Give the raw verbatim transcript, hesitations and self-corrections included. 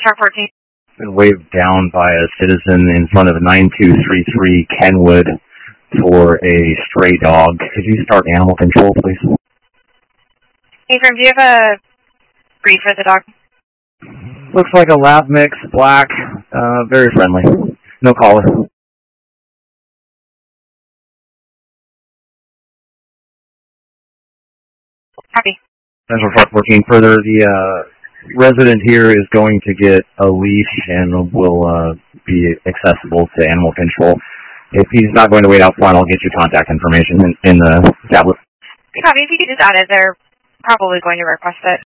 Car fourteen. Been waved down by a citizen in front of nine two three three Kenwood for a stray dog. Could you start animal control, please? Hey, firm, do you have a breed for the dog? Looks like a lab mix, black, uh, very friendly. No collar. Copy. Central Park working further. The uh, resident here is going to get a leash and will uh, be accessible to animal control. If he's not going to wait out front, I'll get you contact information in, in the tablet. Copy. If you could just add it, they're probably going to request it.